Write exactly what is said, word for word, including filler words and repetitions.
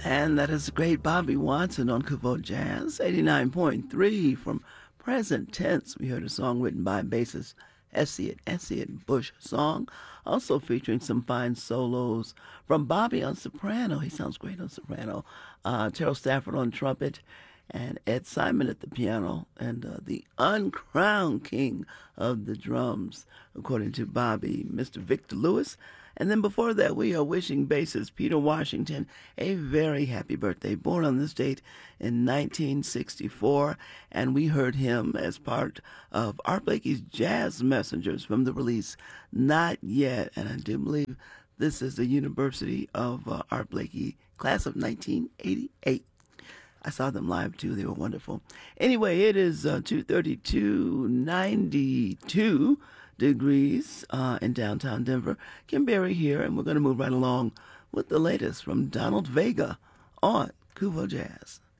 And that is the great Bobby Watson on Kuvo Jazz, eighty-nine point three from Present Tense. We heard a song written by bassist Elliot, Elliot Bush song, also featuring some fine solos from Bobby on soprano. He sounds great on soprano. Uh, Terrell Stafford on trumpet, and Ed Simon at the piano, and uh, the uncrowned king of the drums, according to Bobby, Mister Victor Lewis. And then before that, we are wishing bassist Peter Washington a very happy birthday. Born on this date in nineteen sixty-four, and we heard him as part of Art Blakey's Jazz Messengers from the release Not Yet. And I do believe this is the University of uh, Art Blakey, class of nineteen eighty-eight. I saw them live too. They were wonderful. Anyway, it is uh, two thirty-two ninety-two degrees uh, in downtown Denver. Kim Berry here, and we're going to move right along with the latest from Donald Vega on Kuvo Jazz.